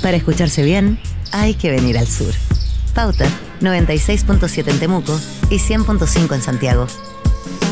Para escucharse bien, hay que venir al sur. Pauta 96.7 en Temuco y 100.5 en Santiago.